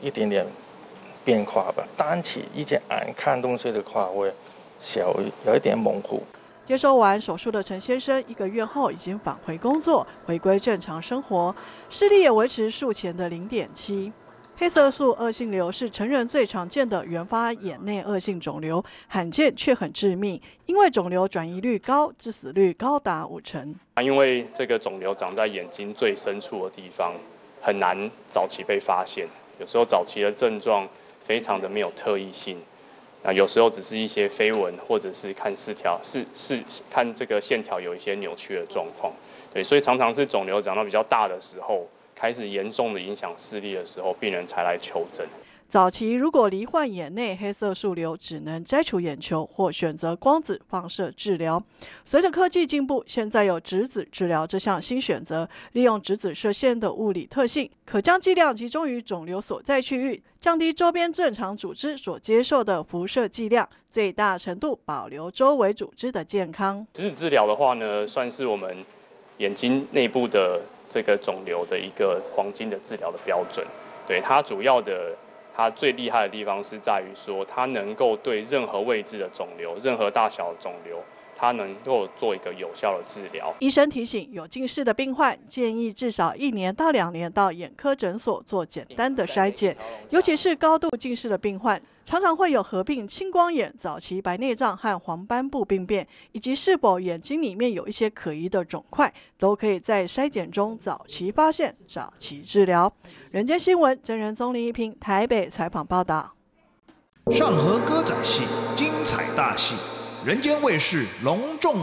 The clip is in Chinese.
一点点变化吧。单起一只眼看东西的话，会有一点模糊。 接受完手术的陈先生1个月后已经返回工作，回归正常生活，视力也维持术前的0.7。黑色素恶性瘤是成人最常见的原发眼内恶性肿瘤，罕见却很致命，因为肿瘤转移率高，致死率高达50%。 因为这个肿瘤长在眼睛最深处的地方，很难早期被发现。有时候早期的症状非常的没有特异性，有时候只是一些飞蚊，或者是看看这个线条有一些扭曲的状况。对，所以常常是肿瘤长到比较大的时候，开始严重的影响视力的时候，病人才来求诊。 早期如果罹患眼内黑色素瘤，只能摘除眼球或选择光子放射治疗。随着科技进步，现在有质子治疗这项新选择，利用质子射线的物理特性，可将剂量集中于肿瘤所在区域，降低周边正常组织所接受的辐射剂量，最大程度保留周围组织的健康。 质子治疗的话呢，算是我们眼睛内部的这个肿瘤的一个黄金的治疗的标准。对，它最厉害的地方是在于说，它能够对任何位置的肿瘤、任何大小的肿瘤，它能够做一个有效的治疗。 医生提醒，有近视的病患建议至少1年到2年到眼科诊所做简单的筛检，尤其是高度近视的病患，常常会有合并青光眼、早期白内障和黄斑部病变，以及是否眼睛里面有一些可疑的肿块，都可以在筛检中早期发现、早期治疗。人间新闻真人综林一平台北采访报道。 上河歌仔戏精彩大戏，人间卫视隆重